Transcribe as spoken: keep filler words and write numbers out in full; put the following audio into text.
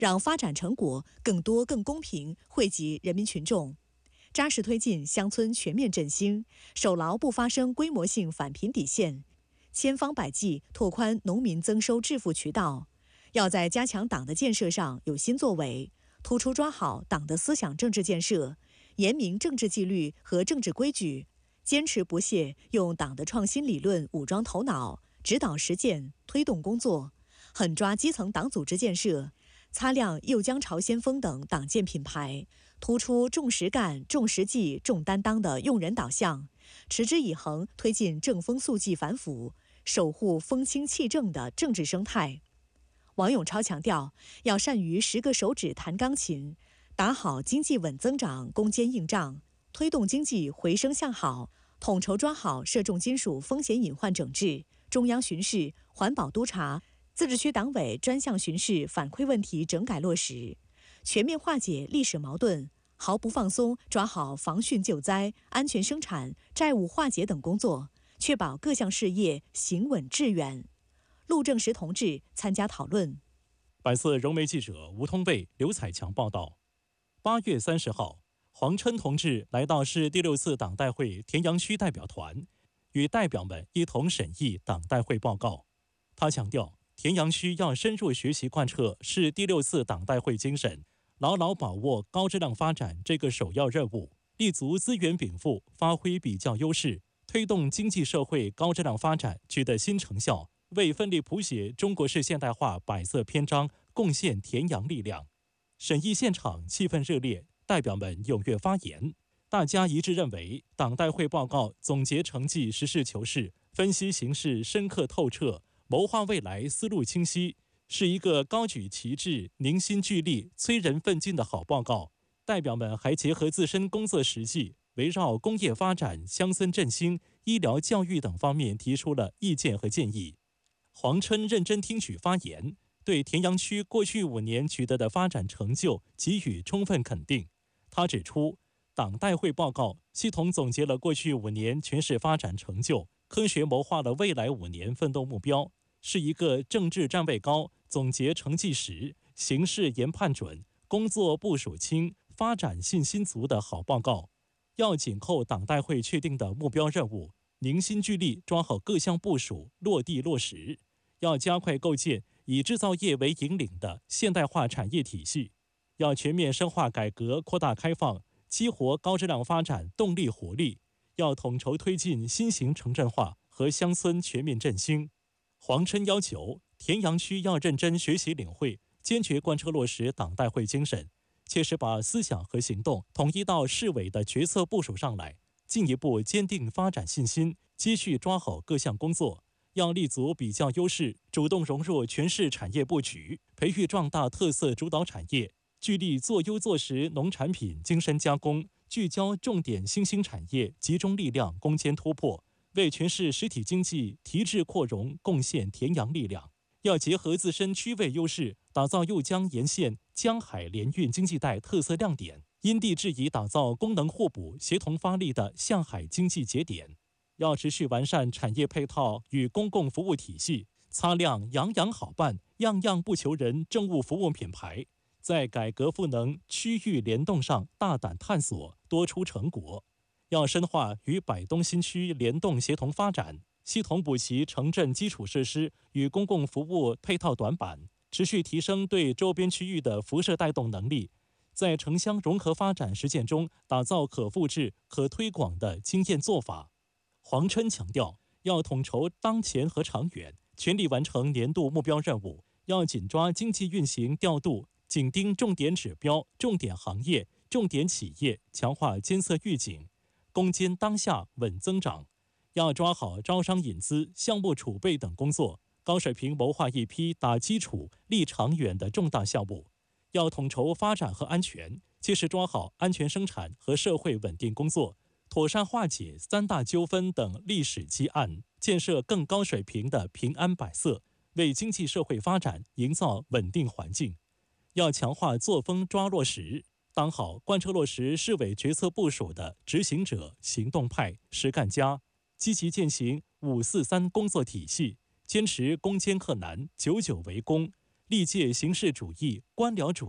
让发展成果更多、更公平惠及人民群众。扎实推进乡村全面振兴，守牢不发生规模性返贫底线，千方百计拓宽农民增收致富渠道。要在加强党的建设上有新作为，突出抓好党的思想政治建设，严明政治纪律和政治规矩，坚持不懈用党的创新理论武装头脑，指导实践，推动工作，狠抓基层党组织建设，擦亮右江潮先锋等党建品牌，突出重实干、重实际、重担当的用人导向，持之以恒推进正风肃纪反腐，守护风清气正的政治生态。王永超强调，要善于十个手指弹钢琴，打好经济稳增长攻坚硬仗，推动经济回升向好，统筹抓好涉重金属风险隐患整治、中央巡视、环保督查、自治区党委专项巡视反馈问题整改落实，全面化解历史矛盾，毫不放松抓好防汛救灾、安全生产、债务化解等工作，确保各项事业行稳致远。陆正实同志参加讨论。 百色融媒记者吴通卫、刘彩强报道。八月三十号，黄琛同志来到市第六次党代会田阳区代表团，与代表们一同审议党代会报告。他强调，田阳区要深入学习贯彻市第六次党代会精神，牢牢把握高质量发展这个首要任务，立足资源禀赋，发挥比较优势，推动经济社会高质量发展取得新成效，为奋力谱写中国式现代化百色篇章贡献田阳力量。审议现场气氛热烈，代表们踊跃发言，大家一致认为，党代会报告总结成绩实事求是，分析形势深刻透彻，谋划未来思路清晰，是一个高举旗帜、凝心聚力、催人奋进的好报告。代表们还结合自身工作实际，围绕工业发展、乡村振兴、医疗教育等方面提出了意见和建议。黄琛认真听取发言，对田阳区过去五年取得的发展成就给予充分肯定。他指出，党代会报告系统总结了过去五年全市发展成就，科学谋划了未来五年奋斗目标，是一个政治站位高、总结成绩实、形势研判准、工作部署清、发展信心足的好报告。要紧扣党代会确定的目标任务，凝心聚力抓好各项部署，落地落实。要加快构建以制造业为引领的现代化产业体系，要全面深化改革扩大开放，激活高质量发展动力活力，要统筹推进新型城镇化和乡村全面振兴。黄琛要求田阳区要认真学习领会，坚决贯彻落实党代会精神，切实把思想和行动统一到市委的决策部署上来，进一步坚定发展信心，继续抓好各项工作。要立足比较优势，主动融入全市产业布局，培育壮大特色主导产业，聚力做优做实农产品精深加工，聚焦重点新兴产业，集中力量攻坚突破，为全市实体经济提质扩容贡献田阳力量。要结合自身区位优势，打造右江沿线江海联运经济带特色亮点，因地制宜打造功能互补、协同发力的向海经济节点。要持续完善产业配套与公共服务体系，擦亮样样好办、样样不求人政务服务品牌，在改革赋能、区域联动上大胆探索，多出成果。要深化与百东新区联动协同发展，系统补齐城镇基础设施与公共服务配套短板，持续提升对周边区域的辐射带动能力，在城乡融合发展实践中打造可复制、可推广的经验做法。黄琛强调，要统筹当前和长远，全力完成年度目标任务，要紧抓经济运行调度，紧盯重点指标、重点行业、重点企业，强化监测预警，攻坚当下稳增长。要抓好招商引资、项目储备等工作，高水平谋划一批打基础、立长远的重大项目。要统筹发展和安全，切实抓好安全生产和社会稳定工作，妥善化解三大纠纷等历史积案，建设更高水平的平安百色，为经济社会发展营造稳定环境。要强化作风抓落实，当好贯彻落实市委决策部署的执行者、行动派、实干家，积极践行五四三工作体系，坚持攻坚克难、久久为功， 历届形式主义、官僚主